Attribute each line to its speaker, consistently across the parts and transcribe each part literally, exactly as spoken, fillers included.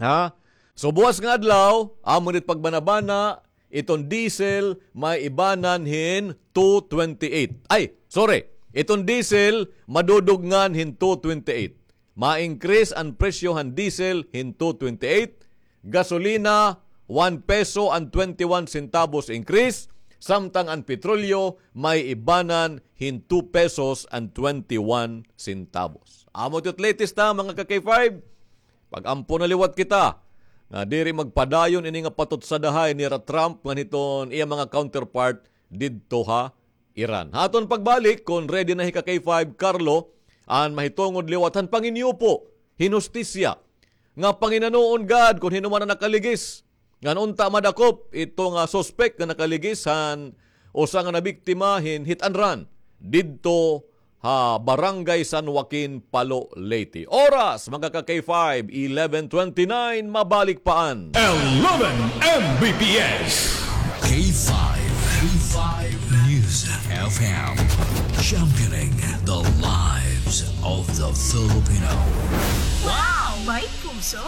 Speaker 1: Ha? So buwas nga adlaw, amonit pagbanabana, itong diesel may ibanan hin two twenty-eight. Ay, sorry. Itong diesel madudugngan hin two twenty-eight. Ma-increase ang presyo han diesel hin two twenty-eight. Gasolina one peso and twenty-one centavos increase. Samtang ang petrolyo may ibanan hin two pesos and twenty-one centavos. Amo ito't latest na mga ka-K five. Pag-ampo na liwat kita, nga diri magpadayon ini nga patot sa dahay ni Trump nga niton iya mga counterpart didto ha Iran. Haton pagbalik kon ready na hi ka-K five Carlo an mahitungod liwatan panginyo po hinustisya nga panginanuon God kung hinuman na nakaligis nga unta madakop ito nga suspect nga nakaligis han usa nga nabiktima hin hit and run didto ha Barangay San Joaquin, Palo, Leyte. Oras mga ka-K five, eleven twenty-nine, mabalik paan.
Speaker 2: eleven M B P S.
Speaker 3: K five. K five News F M. Championing the lives of the Filipino.
Speaker 4: Wow! May puso!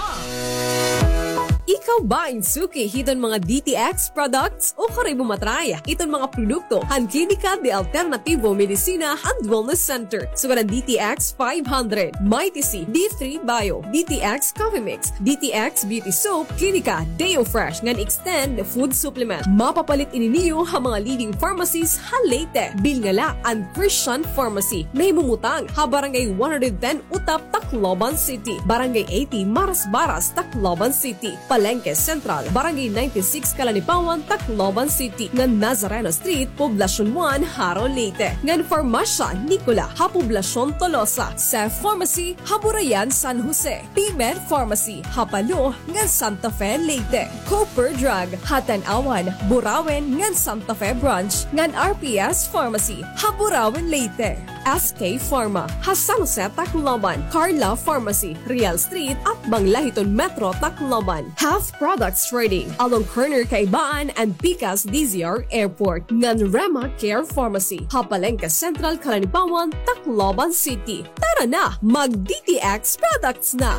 Speaker 5: Ikaw ba insuki hiton mga D T X products o kare bumatraya iton mga produkto han Klinika de Alternativo Medicina and Wellness Center so kana D T X five hundred, Mighty C, D three Bio, D T X Coffee Mix, D T X Beauty Soap, Klinika Deo Fresh ngan extend food supplement. Mapapalit ini niyo ha mga leading pharmacies ha Leyte, Bilngala and Christian Pharmacy. Nahimumutang ha Barangay one ten Utap, Tacloban City, Barangay eighty Maras Baras, Tacloban City, Palengke Central, Barangay ninety-six Kalanipawan, Tacloban City, ngan Nazareno Street, Poblacion one, Haro, Leyte, ngan Farmasya Nicola, ha Poblacion Tolosa, Sef Pharmacy, ha Burayan, San Jose, P-Med Pharmacy, ha Palo, ngan Santa Fe, Leyte, Cooper Drug, ha Tanawan, Burawen, ngan Santa Fe Branch, ngan R P S Pharmacy, ha Burawen, Leyte, S K Pharma, ha San Jose, Tacloban, Carla Pharmacy, Real Street, at Banglahiton Metro, Tacloban, Half Products Trading, along Kerner Kaibaan and Picas D Z R Airport, ngan Rema Care Pharmacy, Hapalengke Central, Kalanipawan, Tacloban City. Tara na, mag-D T X products na!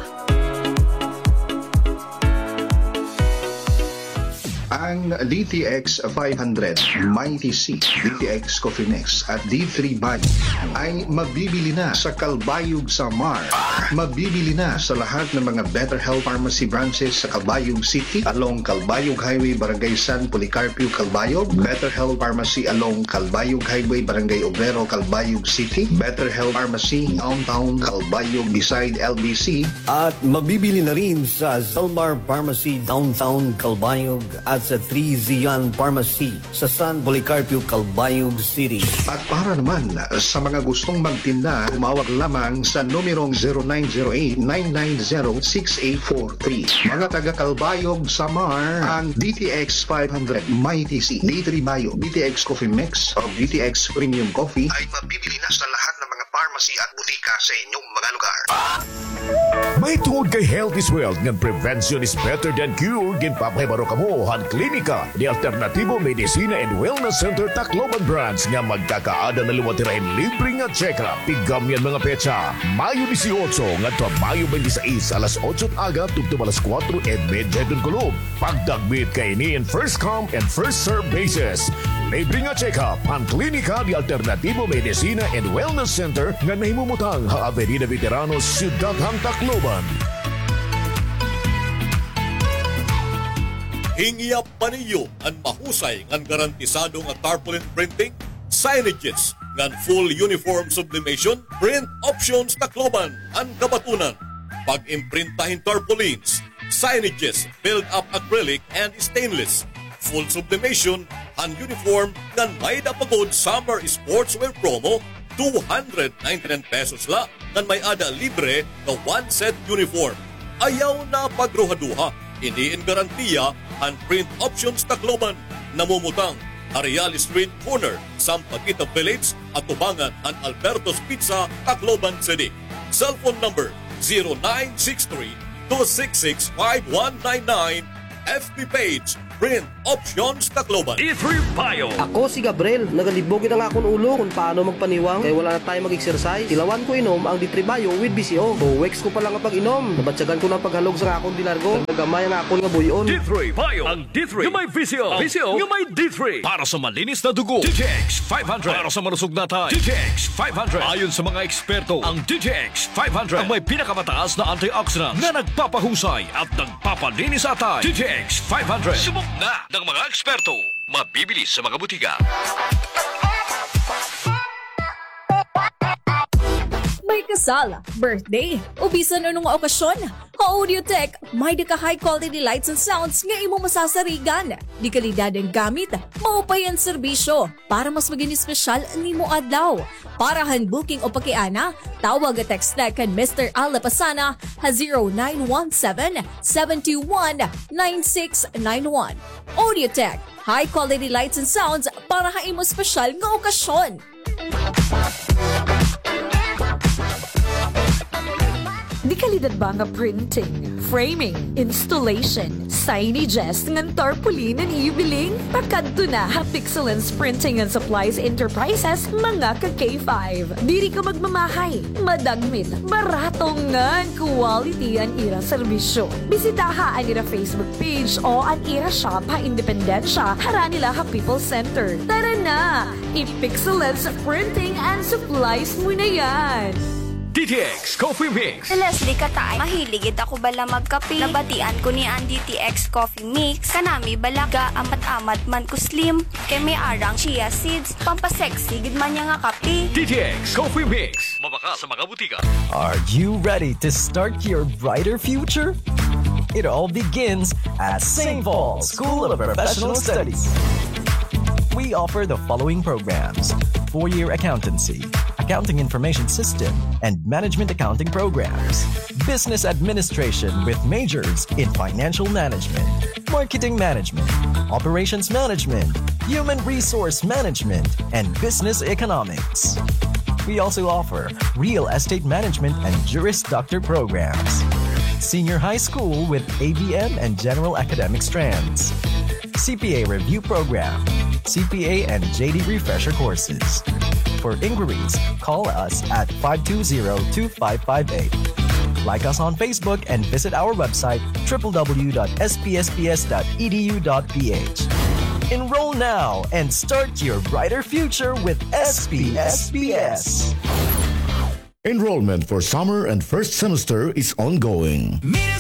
Speaker 6: Ang D T X five hundred, Mighty C, D T X Coffee Mix at D three Bio ay mabibili na sa Calbayog Samar. Mabibili na sa lahat ng mga Better Health Pharmacy branches sa Calbayog City, along Calbayog Highway, Barangay San Policarpio, Calbayog. Better Health Pharmacy along Calbayog Highway, Barangay Obrero, Calbayog City. Better Health Pharmacy downtown Calbayog beside L B C.
Speaker 7: At mabibili na rin sa Zalmar Pharmacy downtown Calbayog at sa three Zian Pharmacy sa San Policarpio, Calbayog City.
Speaker 6: At para naman sa mga gustong magtinda, tumawag lamang sa numerong zero nine zero eight, nine nine zero, six eight four three. Mga taga Calbayog, Samar, ang D T X five hundred, Mighty C, D three Bio, D T X Coffee Mix o D T X Premium Coffee ay mabibili na sa lahat ng mga pharmacy at butika sa inyong mga lugar.
Speaker 2: May tungod kay health is wealth ng prevention is better than cure. Ginpapahibaro ka mo han Klinika di Alternativo Medicina and Wellness Center Tacloban Branch nga magkakaada na luwatirahin libre nga check-up. Tigam yan mga petsa. Mayo eighteen nga to Mayo twenty-six alas eight aga tugtong alas four e medya dun kulog. Pagdagbit kay ni in first come and first serve basis. Libre nga check-up ang Klinika di Alternativo Medicina and Wellness Center nga nahimumutang ha Avenida Veteranos, Ciudad Hang, Tacloban.
Speaker 8: Hingiya pa ninyo ang mahusay ngan garantisado nga tarpaulin printing, signages ngan full uniform sublimation, print options Tacloban ang kabatunan. Pag-imprintahin tarpaulins, signages, filled up acrylic and stainless, full sublimation, ang uniform ngan may dapagod summer sportswear promo, two hundred ninety-nine pesos la ngan may ada libre na one set uniform. Ayaw na pagruhaduha, hindi in garantiya ang print options Tacloban. Namumutang Ariali Street Corner, Sampaguita Village at tubangan ang Alberto's Pizza, Tacloban City. Cellphone number zero nine six three, two six six, five one nine nine. F B page Print Options Tacloban.
Speaker 3: D three Bio.
Speaker 9: Ako si Gabriel, nagalibogin ang akong ulo kung paano magpaniwang kaya wala na tayo mag-exercise. Tilawan ko inom ang D three Bio with B C O. two weeks ko pa lang ang pag-inom. Nabatsagan ko ng paghalog sa akong dilargo. Nagamay ang akong nga buyon.
Speaker 3: D three Bio. Ang D three yung may V C O. V C O yung may D three. Para sa malinis na dugo, D T X five hundred. Para sa marusog na tayo, D T X five hundred. Ayon sa mga eksperto, ang D T X five hundred ang may pinakamataas na antioxidants na nagpapahusay at nagpapalinis sa tayo. D T X five hundred. Subok na ng mga eksperto. Mabibili sa mga butika.
Speaker 10: May kasal, birthday, o bisan anong okasyon. Audiotech, may di ka high quality lights and sounds nga imo masasarigan. Di kalidad ang gamit, maupay ang serbisyo para mas maging espesyal nimo adlaw. Para handbooking o pakiana, tawag at text na kan Mister Alapasana ha zero nine one seven, seven two one, nine six nine one. Audiotech, high quality lights and sounds para ha imo espesyal nga okasyon. Di kalidad ba nga printing, framing, installation, signages, ngan tarpaulin and ibiling? Pakadto na ha Pixelance Printing and Supplies Enterprises, mga ka K five. Diri ka magmamahay, madagmit, baratong ngan quality ang ira serbisyo. Bisitaha ang ira Facebook page o ang ira shop ha Independensya, hara nila ha People Center. Tara na! I-Pixelance Printing and Supplies mo na yan!
Speaker 3: D T X Coffee Mix.
Speaker 11: Leslie Katay, mahiligid ako bala magkape. Nabatian ko ni ang D T X Coffee Mix. Kanami balaga amat-amat man ko slim. Kay may arang chia seeds. Pampasexy gid man niya nga kape.
Speaker 3: D T X Coffee Mix. Mabaka sa mga butika.
Speaker 12: Are you ready to start your brighter future? It all begins at Saint Paul School of Professional Studies. We offer the following programs: four-year accountancy, accounting information system, and management accounting programs, business administration with majors in financial management, marketing management, operations management, human resource management, and business economics. We also offer real estate management and Juris Doctor programs, senior high school with A B M and general academic strands, C P A review program, C P A and J D refresher courses. For inquiries, call us at five two zero, two five five eight. Like us on Facebook and visit our website w w w dot s p s p s dot e d u dot p h. Enroll now and start your brighter future with S P S P S.
Speaker 2: Enrollment for summer and first semester is ongoing.